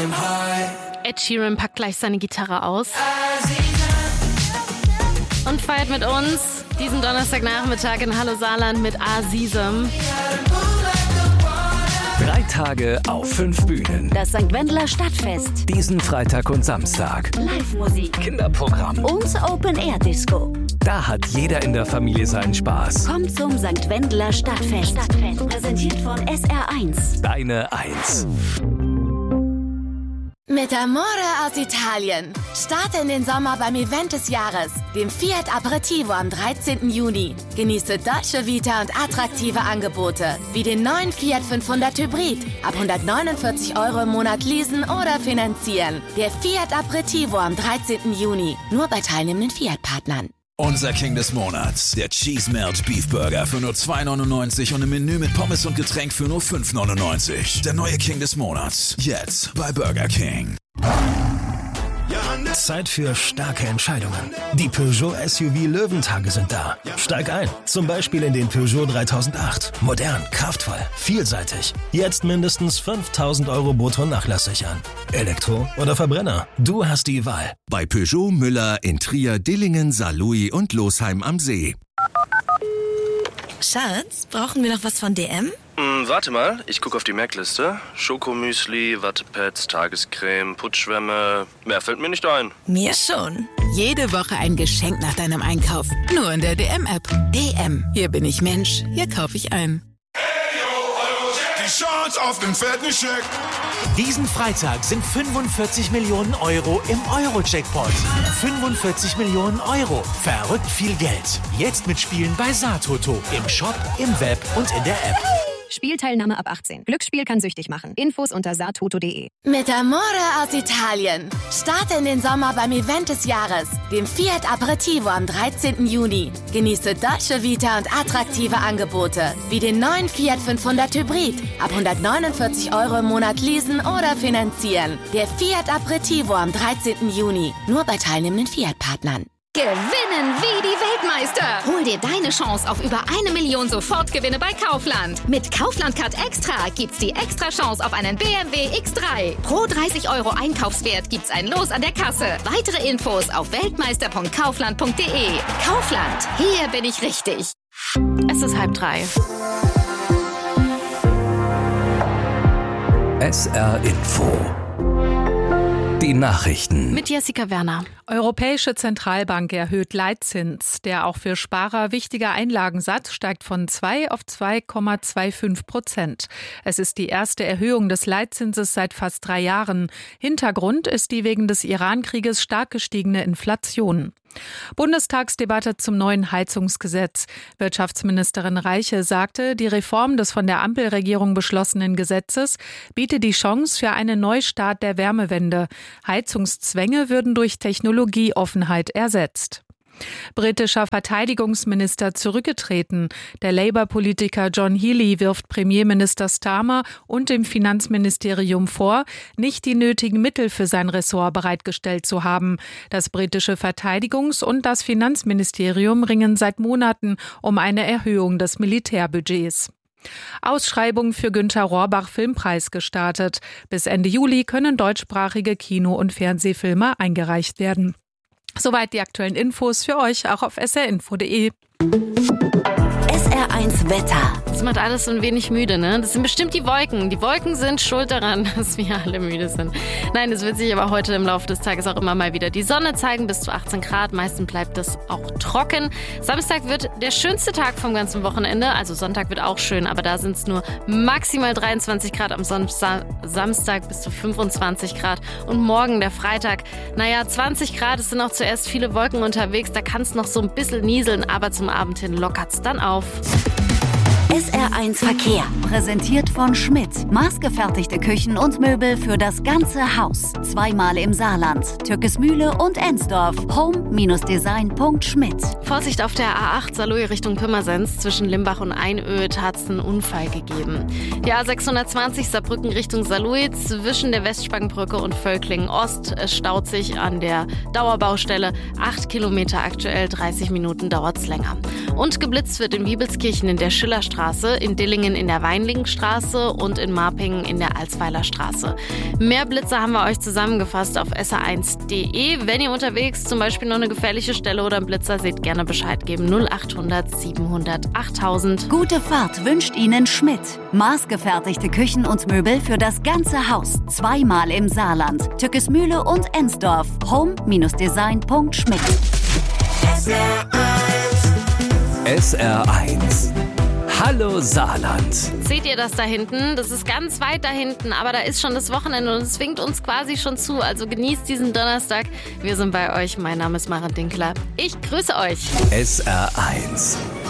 Ed Sheeran packt gleich seine Gitarre aus und feiert mit uns diesen Donnerstagnachmittag in Hallo Saarland mit Azizem. 3 Tage auf 5 Bühnen. Das St. Wendler Stadtfest. Diesen Freitag und Samstag. Live-Musik. Kinderprogramm. Und Open-Air-Disco. Da hat jeder in der Familie seinen Spaß. Kommt zum St. Wendler Stadtfest. Präsentiert von SR1. Deine 1. Mit Amore aus Italien. Starte in den Sommer beim Event des Jahres, dem Fiat Aperitivo am 13. Juni. Genieße Dolce Vita und attraktive Angebote, wie den neuen Fiat 500 Hybrid. Ab 149 € im Monat leasen oder finanzieren. Der Fiat Aperitivo am 13. Juni. Nur bei teilnehmenden Fiat-Partnern. Unser King des Monats, der Cheese Melt Beef Burger für nur 2,99 € und im Menü mit Pommes und Getränk für nur 5,99 €. Der neue King des Monats, jetzt bei Burger King. Zeit für starke Entscheidungen. Die Peugeot SUV Löwentage sind da. Steig ein, zum Beispiel in den Peugeot 3008. Modern, kraftvoll, vielseitig. Jetzt mindestens 5.000 € brutto nachlasssichern. Elektro oder Verbrenner, du hast die Wahl. Bei Peugeot Müller in Trier, Dillingen, Saarlouis und Losheim am See. Schatz, brauchen wir noch was von DM? Warte mal, ich gucke auf die Merkliste. Schokomüsli, Wattepads, Tagescreme, Putzschwämme. Mehr fällt mir nicht ein. Mir schon. Jede Woche ein Geschenk nach deinem Einkauf. Nur in der DM-App. DM. Hier bin ich Mensch. Hier kaufe ich ein. Die Chance auf den fetten Scheck. Diesen Freitag sind 45 Millionen € im Euro-Jackpot. 45 Millionen €. Verrückt viel Geld. Jetzt mitspielen bei Saartoto. Im Shop, im Web und in der App. Spielteilnahme ab 18. Glücksspiel kann süchtig machen. Infos unter saartoto.de. Mit Amore aus Italien. Starte in den Sommer beim Event des Jahres, dem Fiat Aperitivo am 13. Juni. Genieße Dolce Vita und attraktive Angebote, wie den neuen Fiat 500 Hybrid. Ab 149 € im Monat leasen oder finanzieren. Der Fiat Aperitivo am 13. Juni. Nur bei teilnehmenden Fiat-Partnern. Gewinnen wie die Weltmeister! Hol dir deine Chance auf über 1 Million Sofortgewinne bei Kaufland. Mit Kaufland Card Extra gibt's die extra Chance auf einen BMW X3. Pro 30 € Einkaufswert gibt's ein Los an der Kasse. Weitere Infos auf weltmeister.kaufland.de. Kaufland, hier bin ich richtig. Es ist 2:30. SR Info. Die Nachrichten. Mit Jessica Werner. Europäische Zentralbank erhöht Leitzins. Der auch für Sparer wichtige Einlagensatz steigt von 2 auf 2,25%. Es ist die erste Erhöhung des Leitzinses seit fast 3 Jahren. Hintergrund ist die wegen des Iran-Krieges stark gestiegene Inflation. Bundestagsdebatte zum neuen Heizungsgesetz. Wirtschaftsministerin Reiche sagte, die Reform des von der Ampelregierung beschlossenen Gesetzes biete die Chance für einen Neustart der Wärmewende. Heizungszwänge würden durch Technologieoffenheit ersetzt. Britischer Verteidigungsminister zurückgetreten. Der Labour-Politiker John Healey wirft Premierminister Starmer und dem Finanzministerium vor, nicht die nötigen Mittel für sein Ressort bereitgestellt zu haben. Das britische Verteidigungs- und das Finanzministerium ringen seit Monaten um eine Erhöhung des Militärbudgets. Ausschreibung für Günter Rohrbach Filmpreis gestartet. Bis Ende Juli können deutschsprachige Kino- und Fernsehfilme eingereicht werden. Soweit die aktuellen Infos für euch auch auf srinfo.de. SR1 Wetter. Das macht alles so ein wenig müde, ne? Das sind bestimmt die Wolken. Die Wolken sind schuld daran, dass wir alle müde sind. Nein, es wird sich aber heute im Laufe des Tages auch immer mal wieder die Sonne zeigen, bis zu 18 Grad. Meistens bleibt es auch trocken. Samstag wird der schönste Tag vom ganzen Wochenende. Also Sonntag wird auch schön, aber da sind es nur maximal 23 Grad am Samstag bis zu 25 Grad. Und morgen, der Freitag, 20 Grad. Es sind auch zuerst viele Wolken unterwegs. Da kann es noch so ein bisschen nieseln, aber zum Abend hin lockert's dann auf. SR1 Verkehr. Präsentiert von Schmidt. Maßgefertigte Küchen und Möbel für das ganze Haus. 2-mal im Saarland. Türkismühle und Ensdorf. Home-design.schmidt. Vorsicht auf der A8 Saarlouis Richtung Pirmasens. Zwischen Limbach und Einöd hat es einen Unfall gegeben. Die A620 Saarbrücken Richtung Saarlouis. Zwischen der Westspangenbrücke und Völklingen Ost. Es staut sich an der Dauerbaustelle. 8 Kilometer aktuell, 30 Minuten dauert es länger. Und geblitzt wird in Wiebelskirchen in der Schillerstraße, in Dillingen in der Weinlingenstraße und in Marpingen in der Alsweiler Straße. Mehr Blitze haben wir euch zusammengefasst auf sr1.de. Wenn ihr unterwegs zum Beispiel noch eine gefährliche Stelle oder einen Blitzer seht, gerne Bescheid geben. 0800 700 8000. Gute Fahrt wünscht Ihnen Schmidt. Maßgefertigte Küchen und Möbel für das ganze Haus. 2-mal im Saarland. Tückesmühle und Ensdorf. home-design.schmidt. SR1. Hallo Saarland. Seht ihr das da hinten? Das ist ganz weit da hinten, aber da ist schon das Wochenende und es winkt uns quasi schon zu. Also genießt diesen Donnerstag. Wir sind bei euch. Mein Name ist Maren Dinkler. Ich grüße euch. SR1.